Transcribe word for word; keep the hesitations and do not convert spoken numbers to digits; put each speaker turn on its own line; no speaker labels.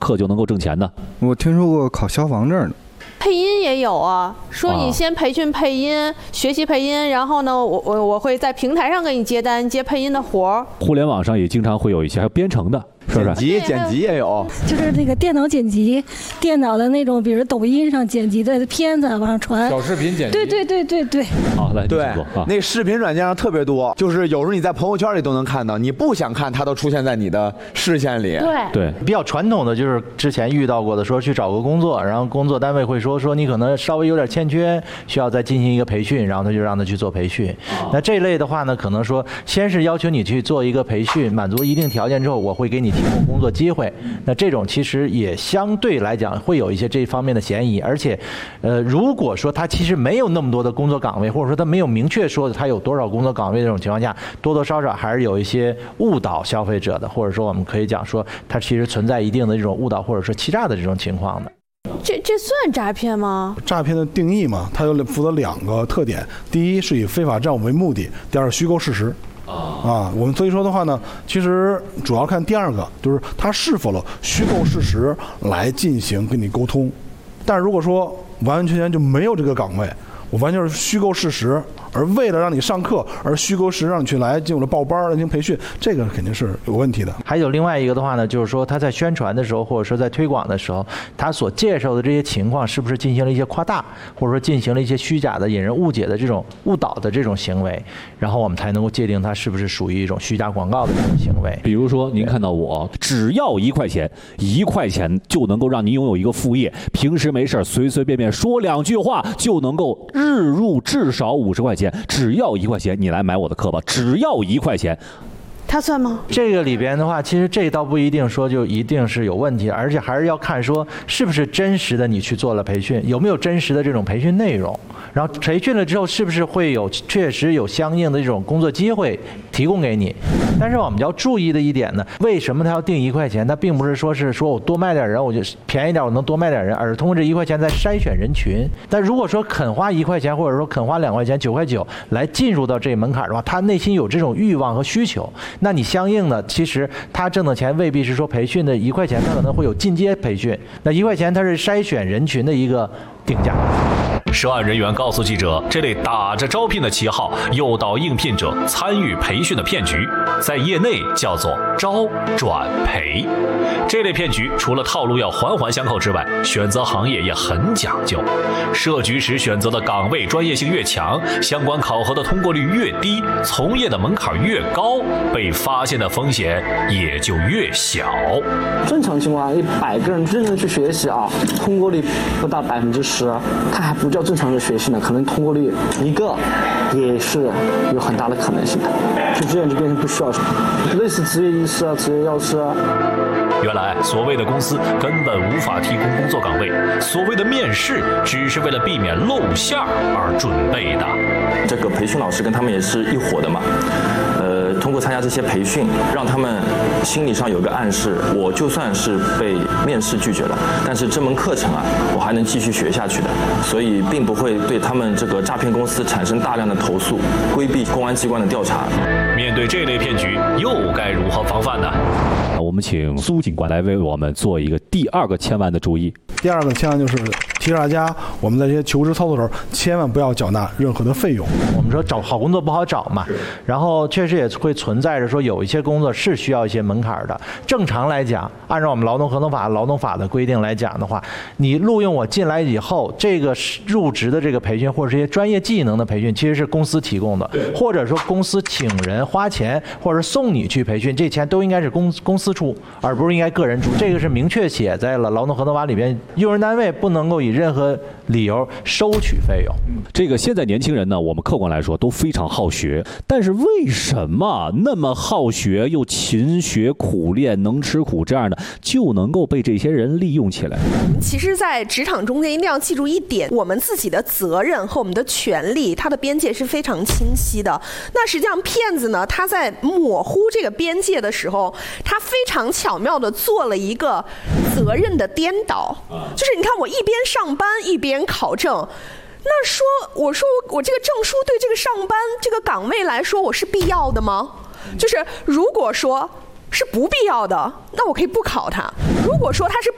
课就能够挣钱呢？
我听说过考消防证的。
配音也有啊，说你先培训配音，啊、学习配音，然后呢，我我我会在平台上给你接单，接配音的活儿。
互联网上也经常会有一些，还有编程的。是不是？
剪辑剪辑也有，
就是那个电脑剪辑，电脑的那种，比如抖音上剪辑的片子往上传，
小视频剪辑。
对对对对对。
好，来，
对，
啊、
那视频软件上特别多，就是有时候你在朋友圈里都能看到，你不想看，它都出现在你的视线里。
对
对，
比较传统的就是之前遇到过的，说去找个工作，然后工作单位会说说你可能稍微有点欠缺，需要再进行一个培训，然后他就让他去做培训。哦、那这一类的话呢，可能说先是要求你去做一个培训，满足一定条件之后，我会给你提供工作机会。那这种其实也相对来讲会有一些这方面的嫌疑，而且，呃，如果说他其实没有那么多的工作岗位，或者说他没有明确说他有多少工作岗位这种情况下，多多少少还是有一些误导消费者的，或者说我们可以讲说，它其实存在一定的这种误导或者说欺诈的这种情况的。
这这算诈骗吗？
诈骗的定义嘛，它有负责两个特点，第一是以非法占有为目的，第二虚构事实。啊，我们所以说的话呢，其实主要看第二个，就是他是否了虚构事实来进行跟你沟通。但是如果说完完全全就没有这个岗位，我完全是虚构事实，而为了让你上课而虚构事实让你去来进入了报班来进行培训，这个肯定是有问题的。
还有另外一个的话呢，就是说他在宣传的时候，或者说在推广的时候，他所介绍的这些情况是不是进行了一些夸大，或者说进行了一些虚假的引人误解的这种误导的这种行为，然后我们才能够界定它是不是属于一种虚假广告的这种行为。
比如说您看到我只要一块钱，一块钱就能够让您拥有一个副业，平时没事随随便便说两句话就能够日入至少五十块钱，只要一块钱，你来买我的课吧，只要一块钱。
他算吗？
这个里边的话，其实这倒不一定说就一定是有问题，而且还是要看说是不是真实的你去做了培训，有没有真实的这种培训内容，然后培训了之后是不是会有确实有相应的这种工作机会提供给你。但是我们要注意的一点呢，为什么他要定一块钱？他并不是说是说我多卖点人，我就便宜点，我能多卖点人，而是通过这一块钱在筛选人群。但如果说肯花一块钱，或者说肯花两块钱，九块九来进入到这门槛的话，他内心有这种欲望和需求。那你相应的，其实他挣的钱未必是说培训的一块钱，他可能会有进阶培训。那一块钱它是筛选人群的一个定价。
涉案人员告诉记者，这类打着招聘的旗号诱导应聘者参与培训的骗局，在业内叫做招转培。这类骗局除了套路要环环相扣之外，选择行业也很讲究。设局时选择的岗位专业性越强，相关考核的通过率越低，从业的门槛越高，被发现的风险也就越小。
正常情况，一百个人认真去学习啊，通过率不到百分之十，它还不叫正常的学习呢，可能通过率一个也是有很大的可能性的，就这样就变成不需要什么，类似职业医师啊、职业药师啊。
原来所谓的公司根本无法提供工作岗位，所谓的面试只是为了避免露馅而准备的。
这个培训老师跟他们也是一伙的嘛，呃，通过参加这些培训，让他们心理上有个暗示，我就算是被面试拒绝了，但是这门课程啊，我还能继续学下去的，所以并不会对他们这个诈骗公司产生大量的投诉，规避公安机关的调查。
面对这类骗局，又该如何防范呢？
我们请苏警官来为我们做一个第二个千万的注意。
第二个千万就是提示大家，我们在这些求职操作的时候，千万不要缴纳任何的费用。
我们说找好工作不好找嘛，然后确实也会存在着说有一些工作是需要一些门槛的。正常来讲，按照我们劳动合同法、劳动法的规定来讲的话，你录用我进来以后，这个入职的这个培训或者这些专业技能的培训，其实是公司提供的，或者说公司请人花钱或者送你去培训，这钱都应该是公公司出，而不是应该个人出。这个是明确写在了劳动合同法里边，用人单位不能够以任何理由收取费用。
这个现在年轻人呢，我们客观来说都非常好学，但是为什么那么好学又勤学苦练、能吃苦这样的，就能够被这些人利用起来？
其实，在职场中间一定要记住一点，我们自己的责任和我们的权利，它的边界是非常清晰的。那实际上，骗子呢，他在模糊这个边界的时候，他非常巧妙地做了一个责任的颠倒，就是你看，我一边上班一边考证。那说，我说我这个证书对这个上班这个岗位来说，我是必要的吗？就是如果说是不必要的，那我可以不考它；如果说它是